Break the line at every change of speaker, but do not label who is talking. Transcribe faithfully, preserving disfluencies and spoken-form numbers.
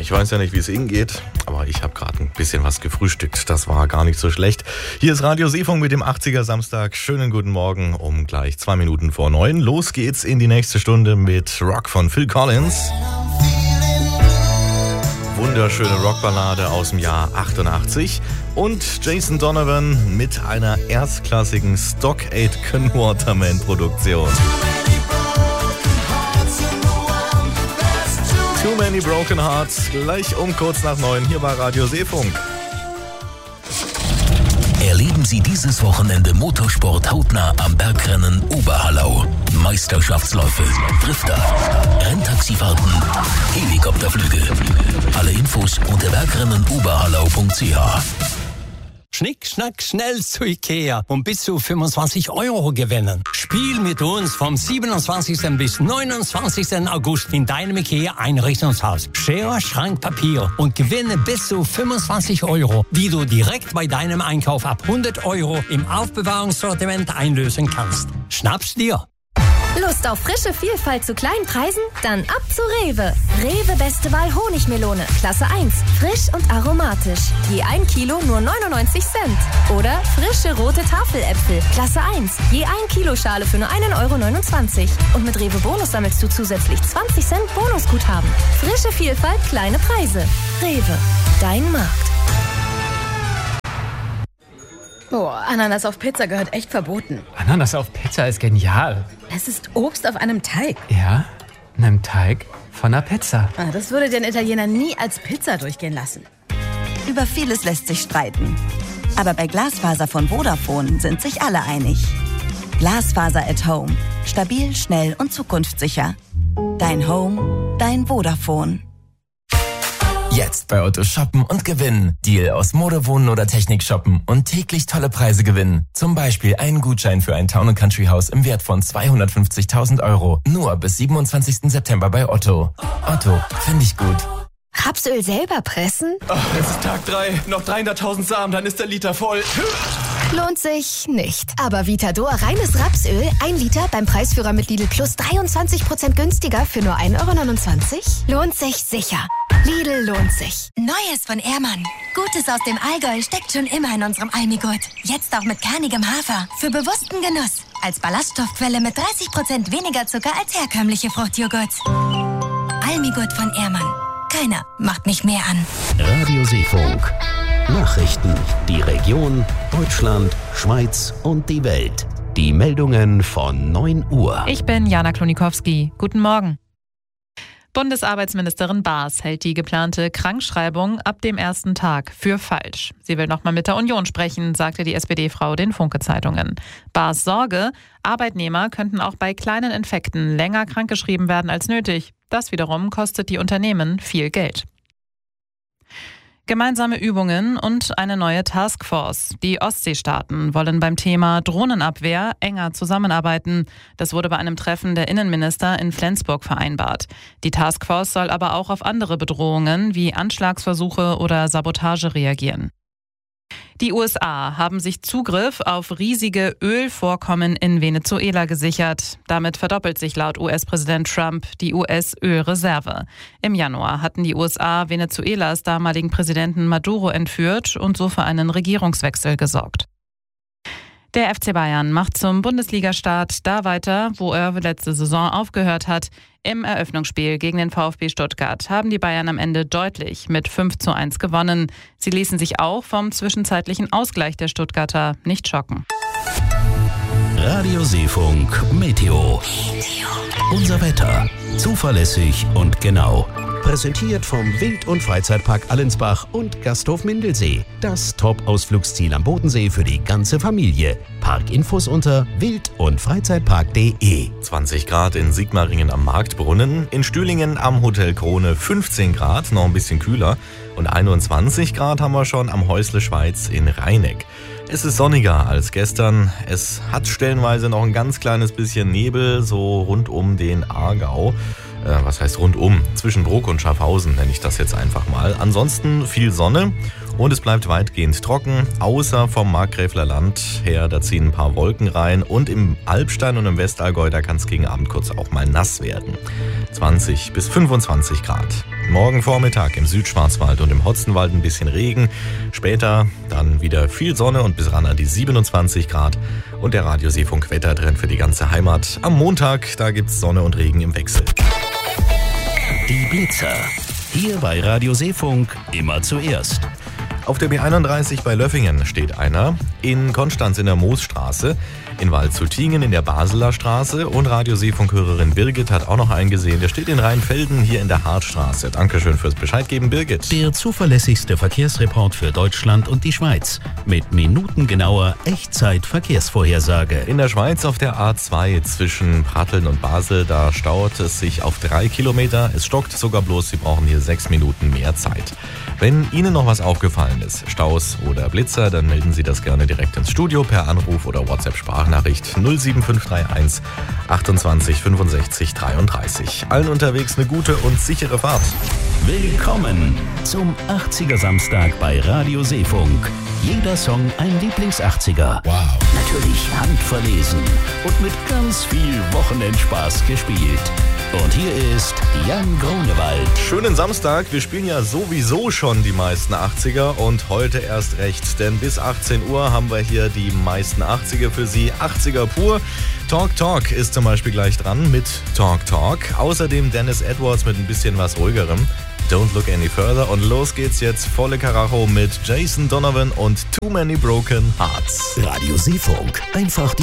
Ich weiß ja nicht, wie es Ihnen geht, aber ich habe gerade ein bisschen was gefrühstückt. Das war gar nicht so schlecht. Hier ist Radio Seefunk mit dem achtziger Samstag. Schönen guten Morgen um gleich zwei Minuten vor neun. Los geht's in die nächste Stunde mit Rock von Phil Collins. Wunderschöne Rockballade aus dem Jahr achtundachtzig. Und Jason Donovan mit einer erstklassigen Stock Aitken Waterman-Produktion. Too Many Broken Hearts, gleich um kurz nach neun hier bei Radio Seefunk.
Erleben Sie dieses Wochenende Motorsport hautnah am Bergrennen Oberhallau. Meisterschaftsläufe, Drifter, Renntaxifahrten, Helikopterflüge. Alle Infos unter bergrennen oberhallau punkt c h.
Schnick, schnack, schnell zu Ikea und bis zu fünfundzwanzig Euro gewinnen. Spiel mit uns vom siebenundzwanzigsten bis neunundzwanzigsten August in deinem Ikea Einrichtungshaus. Schere, Schrank, Papier und gewinne bis zu fünfundzwanzig Euro, die du direkt bei deinem Einkauf ab hundert Euro im Aufbewahrungssortiment einlösen kannst. Schnapp's dir!
Lust auf frische Vielfalt zu kleinen Preisen? Dann ab zu Rewe. Rewe Beste Wahl Honigmelone, Klasse eins. Frisch und aromatisch. Je ein Kilo nur neunundneunzig Cent. Oder frische rote Tafeläpfel, Klasse eins. Je ein Kilo Schale für nur einen Euro neunundzwanzig. Und mit Rewe Bonus sammelst du zusätzlich zwanzig Cent Bonusguthaben. Frische Vielfalt, kleine Preise. Rewe, dein Markt.
Boah, Ananas auf Pizza gehört echt verboten.
Ananas auf Pizza ist genial.
Es ist Obst auf einem Teig.
Ja, einem Teig von einer Pizza.
Ah, das würde den Italiener nie als Pizza durchgehen lassen.
Über vieles lässt sich streiten. Aber bei Glasfaser von Vodafone sind sich alle einig. Glasfaser at Home. Stabil, schnell und zukunftssicher. Dein Home, dein Vodafone.
Jetzt bei Otto shoppen und gewinnen. Deal aus Mode, Wohnen oder Technik shoppen und täglich tolle Preise gewinnen. Zum Beispiel einen Gutschein für ein Town and Country Haus im Wert von zweihundertfünfzigtausend Euro. Nur bis siebenundzwanzigsten September bei Otto. Otto, finde ich gut.
Rapsöl selber pressen?
Oh, es ist Tag drei, noch dreihunderttausend Samen, dann ist der Liter voll.
Lohnt sich nicht. Aber Vitador reines Rapsöl, ein Liter beim Preisführer mit Lidl Plus dreiundzwanzig Prozent günstiger für nur ein Euro neunundzwanzig? Lohnt sich sicher. Lidl lohnt sich.
Neues von Ehrmann. Gutes aus dem Allgäu steckt schon immer in unserem Almigurt. Jetzt auch mit kernigem Hafer. Für bewussten Genuss. Als Ballaststoffquelle mit dreißig Prozent weniger Zucker als herkömmliche Fruchtjoghurt. Almigurt von Ehrmann. Keiner macht mich mehr an.
Radio Seefunk. Nachrichten, die Region, Deutschland, Schweiz und die Welt. Die Meldungen von neun Uhr.
Ich bin Jana Klonikowski. Guten Morgen. Bundesarbeitsministerin Baas hält die geplante Krankschreibung ab dem ersten Tag für falsch. Sie will nochmal mit der Union sprechen, sagte die S P D-Frau den Funke-Zeitungen. Baas Sorge, Arbeitnehmer könnten auch bei kleinen Infekten länger krankgeschrieben werden als nötig. Das wiederum kostet die Unternehmen viel Geld. Gemeinsame Übungen und eine neue Taskforce. Die Ostseestaaten wollen beim Thema Drohnenabwehr enger zusammenarbeiten. Das wurde bei einem Treffen der Innenminister in Flensburg vereinbart. Die Taskforce soll aber auch auf andere Bedrohungen wie Anschlagsversuche oder Sabotage reagieren. Die U S A haben sich Zugriff auf riesige Ölvorkommen in Venezuela gesichert. Damit verdoppelt sich laut U S-Präsident Trump die U S-Ölreserve. Im Januar hatten die U S A Venezuelas damaligen Präsidenten Maduro entführt und so für einen Regierungswechsel gesorgt. Der F C Bayern macht zum Bundesligastart da weiter, wo er letzte Saison aufgehört hat. Im Eröffnungsspiel gegen den VfB Stuttgart haben die Bayern am Ende deutlich mit fünf zu eins gewonnen. Sie ließen sich auch vom zwischenzeitlichen Ausgleich der Stuttgarter nicht schocken.
Radio Seefunk Meteo. Unser Wetter. Zuverlässig und genau. Präsentiert vom Wild- und Freizeitpark Allensbach und Gasthof Mindelsee. Das Top-Ausflugsziel am Bodensee für die ganze Familie. Parkinfos unter wild- und freizeitpark punkt de.
zwanzig Grad in Sigmaringen am Marktbrunnen, in Stühlingen am Hotel Krone fünfzehn Grad, noch ein bisschen kühler. Und einundzwanzig Grad haben wir schon am Häusle Schweiz in Rheineck. Es ist sonniger als gestern. Es hat stellenweise noch ein ganz kleines bisschen Nebel, so rund um den Aargau. Äh, was heißt rundum? Zwischen Bruck und Schaffhausen nenne ich das jetzt einfach mal. Ansonsten viel Sonne Und es bleibt weitgehend trocken, außer vom Markgräfler Land her, da ziehen ein paar Wolken rein. Und im Alpstein und im Westallgäu, da kann es gegen Abend kurz auch mal nass werden. zwanzig bis fünfundzwanzig Grad. Morgen Vormittag im Südschwarzwald und im Hotzenwald ein bisschen Regen. Später dann wieder viel Sonne und bis ran an die siebenundzwanzig Grad. Und der Radioseefunk-Wettertrend für die ganze Heimat. Am Montag, da gibt's Sonne und Regen im Wechsel.
Die Blitzer. Hier bei Radio Seefunk immer zuerst.
Auf der B einunddreißig bei Löffingen steht einer, in Konstanz in der Moosstraße, in Waldshutingen in der Baseler Straße und Radioseefunkhörerin Birgit hat auch noch einen gesehen, der steht in Rheinfelden hier in der Hartstraße. Dankeschön fürs Bescheid geben, Birgit.
Der zuverlässigste Verkehrsreport für Deutschland und die Schweiz mit minutengenauer Echtzeit-Verkehrsvorhersage.
In der Schweiz auf der A zwei zwischen Pratteln und Basel, da staut es sich auf drei Kilometer. Es stockt sogar bloß, Sie brauchen hier sechs Minuten mehr Zeit. Wenn Ihnen noch was aufgefallen ist, Staus oder Blitzer, dann melden Sie das gerne direkt ins Studio per Anruf oder WhatsApp-Sprachnachricht null sieben fünf drei eins achtundzwanzig fünfundsechzig dreiunddreißig. Allen unterwegs eine gute und sichere Fahrt.
Willkommen zum achtziger Samstag bei Radio Seefunk. Jeder Song ein Lieblings-achtziger.
Wow.
Natürlich handverlesen und mit ganz viel Wochenendspaß gespielt. Und hier ist Jan Grunewald.
Schönen Samstag. Wir spielen ja sowieso schon die meisten achtziger und heute erst recht. Denn bis achtzehn Uhr haben wir hier die meisten achtziger für Sie. achtziger pur. Talk Talk ist zum Beispiel gleich dran mit Talk Talk. Außerdem Dennis Edwards mit ein bisschen was ruhigerem. Don't Look Any Further. Und los geht's jetzt volle Karacho mit Jason Donovan und Too Many Broken Hearts.
Radio Seefunk. Einfach die